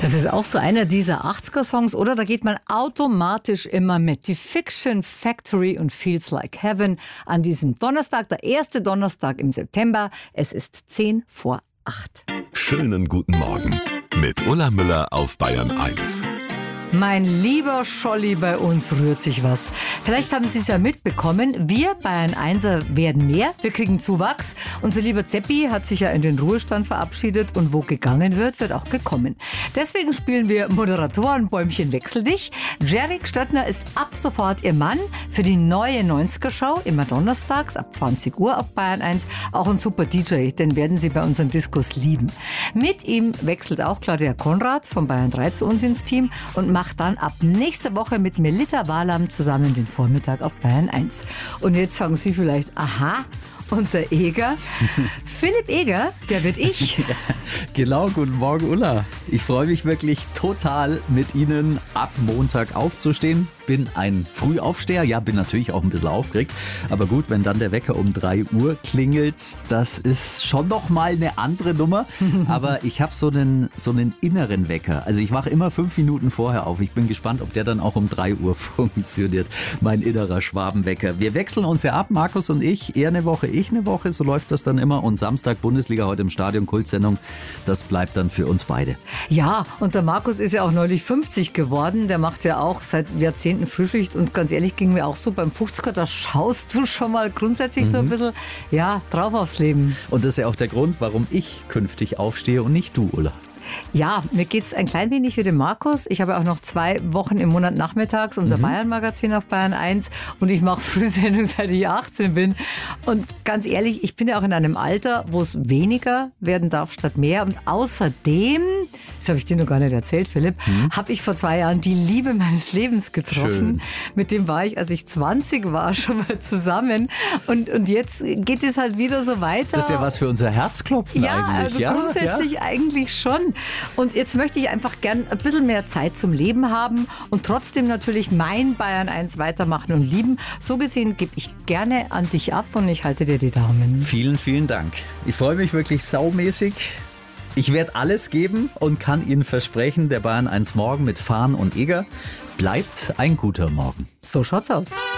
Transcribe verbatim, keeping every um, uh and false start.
Das ist auch so einer dieser achtziger-Songs, oder? Da geht man automatisch immer mit. Die Fiction Factory und Feels Like Heaven an diesem Donnerstag, der erste Donnerstag im September. Es ist zehn vor acht. Schönen guten Morgen mit Ulla Müller auf Bayern eins. Mein lieber Scholli, bei uns rührt sich was. Vielleicht haben Sie es ja mitbekommen. Wir Bayern Einser werden mehr. Wir kriegen Zuwachs. Unser lieber Zeppi hat sich ja in den Ruhestand verabschiedet und wo gegangen wird, wird auch gekommen. Deswegen spielen wir Moderatorenbäumchen wechsel dich. Jerry Stöttner ist ab sofort Ihr Mann für die neue neunziger-Show, immer donnerstags ab zwanzig Uhr auf Bayern eins. Auch ein super D J, den werden Sie bei unseren Diskos lieben. Mit ihm wechselt auch Claudia Konrad von Bayern drei zu uns ins Team und macht dann ab nächste Woche mit Melita Walam zusammen den Vormittag auf Bayern eins. Und jetzt sagen Sie vielleicht, aha, und der Eger, Philipp Eger, der wird ich. Ja, genau, guten Morgen Ulla. Ich freue mich wirklich total, mit Ihnen ab Montag aufzustehen. Bin ein Frühaufsteher, ja, bin natürlich auch ein bisschen aufgeregt. Aber gut, wenn dann der Wecker um drei Uhr klingelt, das ist schon noch mal eine andere Nummer. Aber ich habe so einen, so einen inneren Wecker. Also ich wache immer fünf Minuten vorher auf. Ich bin gespannt, ob der dann auch um drei Uhr funktioniert. Mein innerer Schwabenwecker. Wir wechseln uns ja ab, Markus und ich. Er eine Woche, ich eine Woche. So läuft das dann immer. Und Samstag Bundesliga heute im Stadion, Kultsendung. Das bleibt dann für uns beide. Ja, und der Markus ist ja auch neulich fünfzig geworden. Der macht ja auch seit Jahrzehnten Frühschicht und ganz ehrlich, ging mir auch so beim fünfziger, da schaust du schon mal grundsätzlich mhm. so ein bisschen, ja, drauf aufs Leben. Und das ist ja auch der Grund, warum ich künftig aufstehe und nicht du, Ulla. Ja, mir geht es ein klein wenig wie dem Markus. Ich habe auch noch zwei Wochen im Monat nachmittags unser mhm. Bayern-Magazin auf Bayern eins und ich mache Frühsendung, seit ich achtzehn bin. Und ganz ehrlich, ich bin ja auch in einem Alter, wo es weniger werden darf statt mehr. Und außerdem, das habe ich dir noch gar nicht erzählt, Philipp, mhm. habe ich vor zwei Jahren die Liebe meines Lebens getroffen. Schön. Mit dem war ich, als ich zwanzig war, schon mal zusammen. Und, und jetzt geht es halt wieder so weiter. Das ist ja was für unser Herzklopfen ja, eigentlich. Also ja, grundsätzlich ja. eigentlich schon. Und jetzt möchte ich einfach gern ein bisschen mehr Zeit zum Leben haben und trotzdem natürlich mein Bayern eins weitermachen und lieben. So gesehen gebe ich gerne an dich ab und ich halte dir die Daumen. Vielen, vielen Dank. Ich freue mich wirklich saumäßig. Ich werde alles geben und kann Ihnen versprechen, der Bayern eins Morgen mit Fahn und Eger bleibt ein guter Morgen. So schaut's aus.